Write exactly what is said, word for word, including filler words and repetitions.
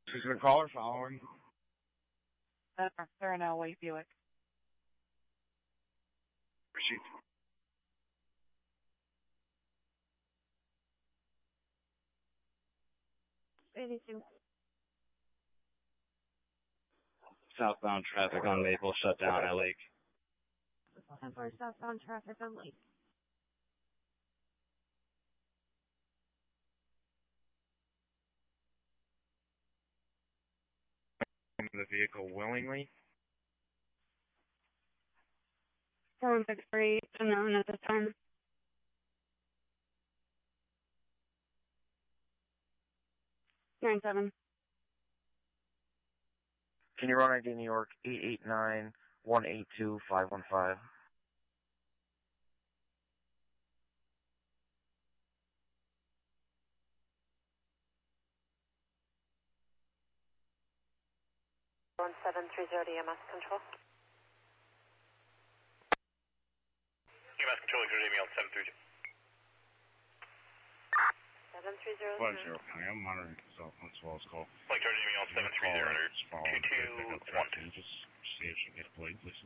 She's going to call her following. Uh, they're in L A Buick. Proceed. eighty-two. Southbound traffic on Maple shut down at Lake. ten four southbound traffic on Lake. The vehicle willingly. seven six three, unknown at this time. nine seven. Can you run I D New York eight eight nine, one eight two, five one five? one seven three zero to E M S control. E M S control, exert email seven three zero. seven three zero. One zero. I am monitoring the cell phone as well as call. Like exert email seven three zero two two one two. Just see if she can get a plate, please.